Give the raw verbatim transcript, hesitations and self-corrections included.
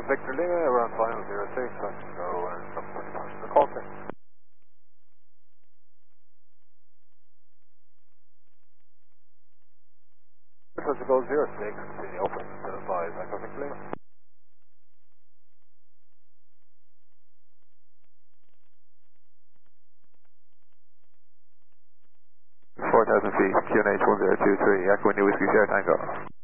Victor Lima, around final zero six, I can go and some forty-five. The call check. Supposed to go zero six, continue open, seven five, Echo Victor Lima. four thousand feet, Q N H one zero two three, Echo India Whiskey Sierra Tango.